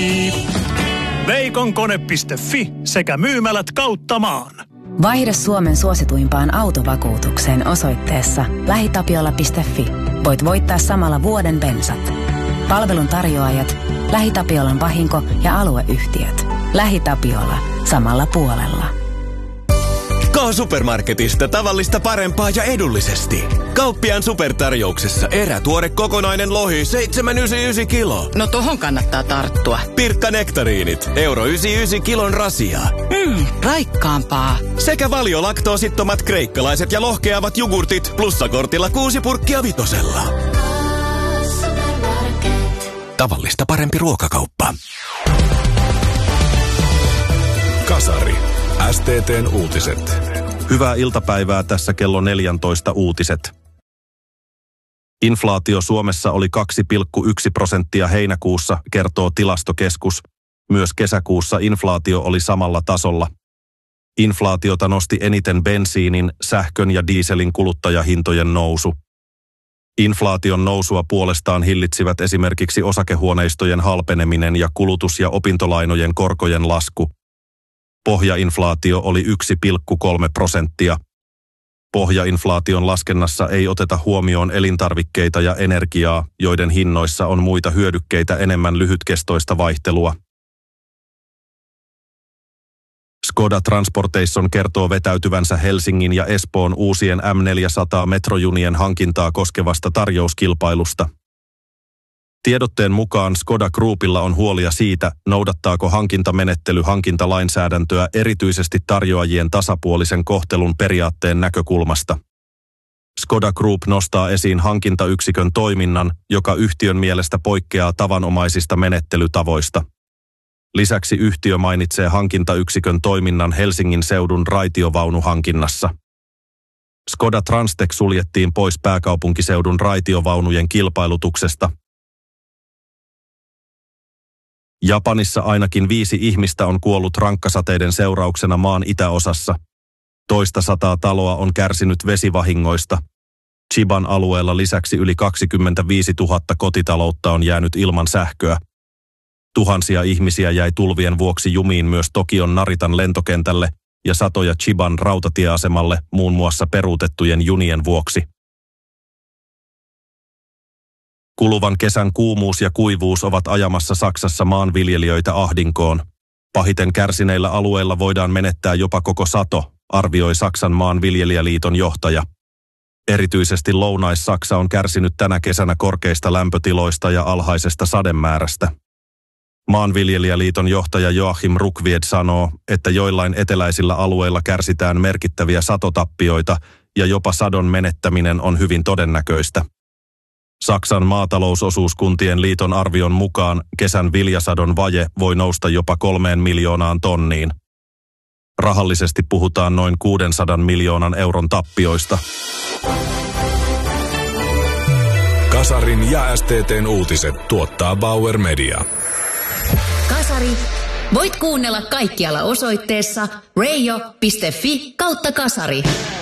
Veikonkone.fi sekä myymälät kautta maan. Vaihda Suomen suosituimpaan autovakuutukseen osoitteessa lähitapiola.fi. Voit voittaa samalla vuoden bensat. Palvelun tarjoajat, LähiTapiolan vahinko- ja alueyhtiöt. LähiTapiola. Samalla puolella. K-Supermarketista tavallista parempaa ja edullisesti. Kauppiaan supertarjouksessa erätuore kokonainen lohi 7,99 kilo. No tohon kannattaa tarttua. Pirkka nektariinit, €1,99 kilon rasiaa. Raikkaampaa. Sekä valiolaktoosittomat kreikkalaiset ja lohkeavat jogurtit plussakortilla 6 purkkia vitosella. Tavallista parempi ruokakauppa. Kasari. STT:n uutiset. Hyvää iltapäivää, tässä kello 14 uutiset. Inflaatio Suomessa oli 2,1% heinäkuussa, kertoo Tilastokeskus. Myös kesäkuussa inflaatio oli samalla tasolla. Inflaatiota nosti eniten bensiinin, sähkön ja dieselin kuluttajahintojen nousu. Inflaation nousua puolestaan hillitsivät esimerkiksi osakehuoneistojen halpeneminen ja kulutus- ja opintolainojen korkojen lasku. Pohjainflaatio oli 1,3%. Pohjainflaation laskennassa ei oteta huomioon elintarvikkeita ja energiaa, joiden hinnoissa on muita hyödykkeitä enemmän lyhytkestoista vaihtelua. Skoda Transportation kertoo vetäytyvänsä Helsingin ja Espoon uusien M400-metrojunien hankintaa koskevasta tarjouskilpailusta. Tiedotteen mukaan Skoda Groupilla on huolia siitä, noudattaako hankintamenettely hankintalainsäädäntöä erityisesti tarjoajien tasapuolisen kohtelun periaatteen näkökulmasta. Skoda Group nostaa esiin hankintayksikön toiminnan, joka yhtiön mielestä poikkeaa tavanomaisista menettelytavoista. Lisäksi yhtiö mainitsee hankintayksikön toiminnan Helsingin seudun raitiovaunuhankinnassa. Skoda Transtech suljettiin pois pääkaupunkiseudun raitiovaunujen kilpailutuksesta. Japanissa ainakin 5 ihmistä on kuollut rankkasateiden seurauksena maan itäosassa. Toista 100 taloa on kärsinyt vesivahingoista. Chiban alueella lisäksi yli 25 000 kotitaloutta on jäänyt ilman sähköä. Tuhansia ihmisiä jäi tulvien vuoksi jumiin myös Tokion Naritan lentokentälle ja satoja Chiban rautatieasemalle muun muassa peruutettujen junien vuoksi. Kuluvan kesän kuumuus ja kuivuus ovat ajamassa Saksassa maanviljelijöitä ahdinkoon. Pahiten kärsineillä alueilla voidaan menettää jopa koko sato, arvioi Saksan maanviljelijäliiton johtaja. Erityisesti Lounais-Saksa on kärsinyt tänä kesänä korkeista lämpötiloista ja alhaisesta sademäärästä. Maanviljelijäliiton johtaja Joachim Ruckwied sanoo, että joillain eteläisillä alueilla kärsitään merkittäviä satotappioita ja jopa sadon menettäminen on hyvin todennäköistä. Saksan maatalousosuuskuntien liiton arvion mukaan kesän viljasadon vaje voi nousta jopa 3 miljoonaan tonniin. Rahallisesti puhutaan noin 600 miljoonan euron tappioista. Kasarin ja STT:n uutiset tuottaa Bauer Media. Kasari. Voit kuunnella kaikkialla osoitteessa radio.fi/kasari.